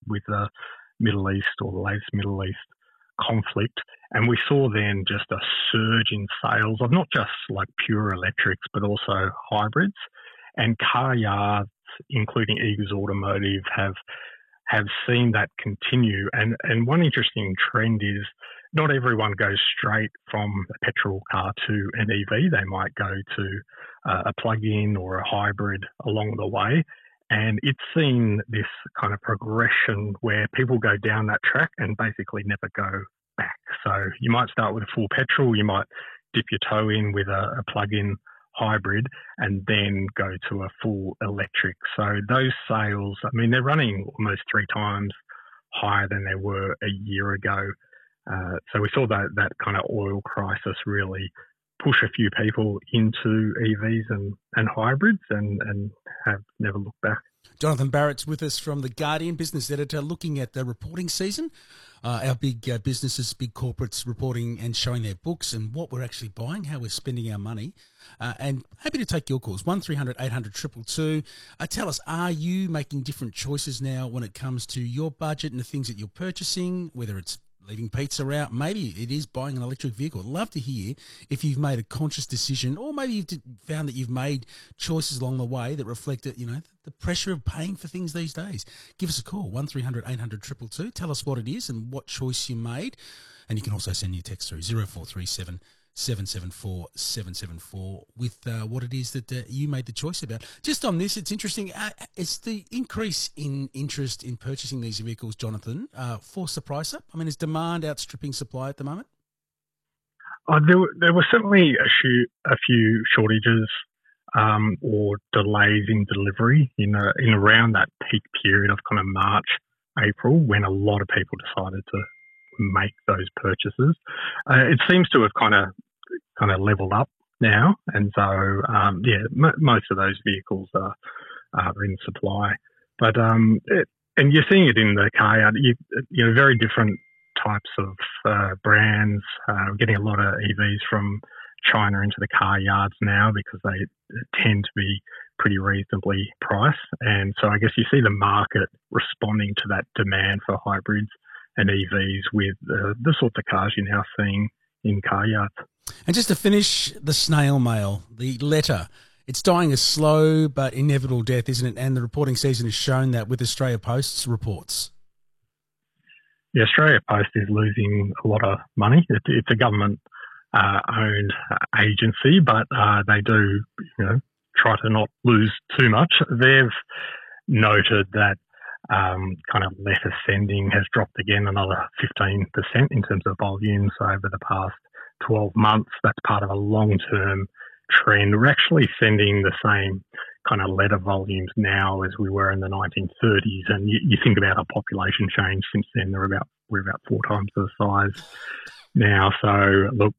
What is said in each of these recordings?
with the Middle East or the latest Middle East conflict. And we saw then just a surge in sales of not just like pure electrics, but also hybrids. And car yards, including Eagers Automotive, have seen that continue. And one interesting trend is not everyone goes straight from a petrol car to an EV. They might go to a plug-in or a hybrid along the way. And it's seen this kind of progression where people go down that track and basically never go back. So you might start with a full petrol, you might dip your toe in with a plug-in hybrid and then go to a full electric. So those sales, I mean, they're running almost 3 times higher than they were a year ago. So we saw that kind of oil crisis really push a few people into EVs and hybrids and have never looked back. Jonathan Barrett's with us from The Guardian, business editor, looking at the reporting season. Our big businesses, big corporates reporting and showing their books and what we're actually buying, how we're spending our money. And happy to take your calls, 1300 800 222. Tell us, are you making different choices now when it comes to your budget and the things that you're purchasing, whether it's leaving pizza out, maybe it is buying an electric vehicle? I'd love to hear if you've made a conscious decision, or maybe you've found that you've made choices along the way that reflect that, the pressure of paying for things these days. Give us a call, 1300 800 222. Tell us what it is and what choice you made. And you can also send your text through 0437 774 774 with what it is that you made the choice about. Just on this, it's interesting. It's the increase in interest in purchasing these vehicles, Jonathan, forced the price up? I mean, is demand outstripping supply at the moment? There were certainly a few shortages or delays in delivery in around that peak period of kind of March, April, when a lot of people decided to make those purchases. It seems to have kind of leveled up now, and so most of those vehicles are in supply. But and you're seeing it in the car yard. Very different types of brands. We're getting a lot of EVs from China into the car yards now because they tend to be pretty reasonably priced, and so I guess you see the market responding to that demand for hybrids and EVs with the sorts of cars you're now seeing in car yards. And just to finish, the snail mail, the letter, it's dying a slow but inevitable death, isn't it? And the reporting season has shown that with Australia Post's reports. Yeah, Australia Post is losing a lot of money. It's a government-owned agency, but they do, try to not lose too much. They've noted that kind of letter sending has dropped again another 15% in terms of volumes over the past 12 months. That's part of a long-term trend. We're actually sending the same kind of letter volumes now as we were in the 1930s. And you think about our population change since then, we're about 4 times the size now. So look,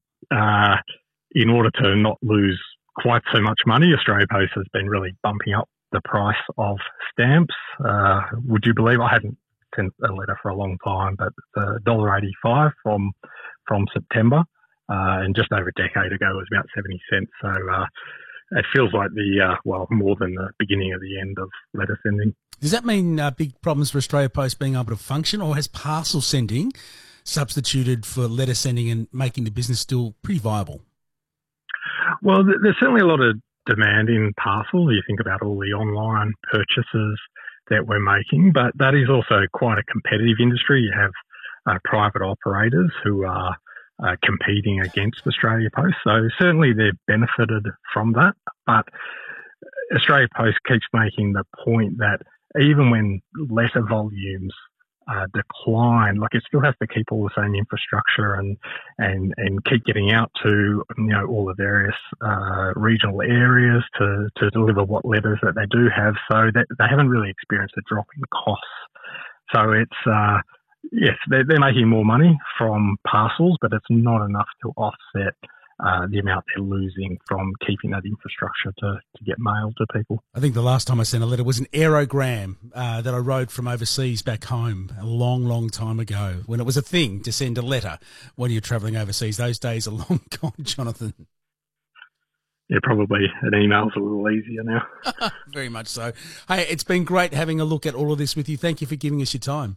in order to not lose quite so much money, Australia Post has been really bumping up the price of stamps. Would you believe I hadn't sent a letter for a long time, but $1.85 from September, and just over a decade ago it was about 70 cents. So it feels like more than the beginning of the end of letter sending. Does that mean big problems for Australia Post being able to function, or has parcel sending substituted for letter sending and making the business still pretty viable? Well, there's certainly a lot of demand in parcel. You think about all the online purchases that we're making, but that is also quite a competitive industry. You have private operators who are competing against Australia Post. So certainly they've benefited from that. But Australia Post keeps making the point that even when letter volumes decline, like it still has to keep all the same infrastructure and keep getting out to all the various regional areas to deliver what letters that they do have. So that they haven't really experienced a drop in costs. So it's yes, they're making more money from parcels, but it's not enough to offset the amount they're losing from keeping that infrastructure to get mail to people. I think the last time I sent a letter was an aerogram that I wrote from overseas back home a long, long time ago, when it was a thing to send a letter when you're travelling overseas. Those days are long gone, Jonathan. Yeah, probably an email's a little easier now. Very much so. Hey, it's been great having a look at all of this with you. Thank you for giving us your time.